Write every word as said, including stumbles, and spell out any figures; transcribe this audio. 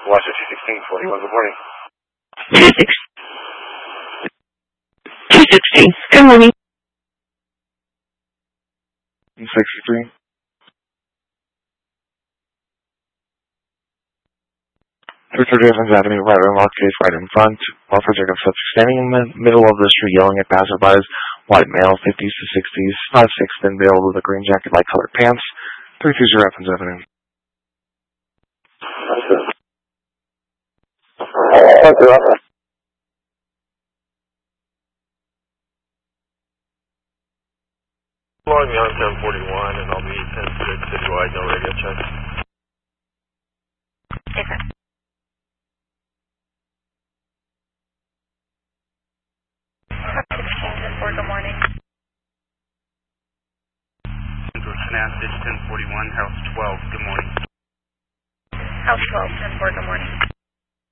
Watch it, two sixteen forty-one, good morning. two sixteen, good morning. sixty-three. three thirty Evans Avenue, right on lock case, right in front. Welfare check of subject standing in the middle of the street yelling at passerbys. White male, fifties to sixties, five six, thin veil with a green jacket, light colored pants. three thirty Evans Avenue. That's good. That's good. Log me on ten forty-one and I'll be ten six citywide, no radio check. Okay. ten four, good morning. Synapse ten forty-one, house twelve, good morning. House twelve, ten four, good morning.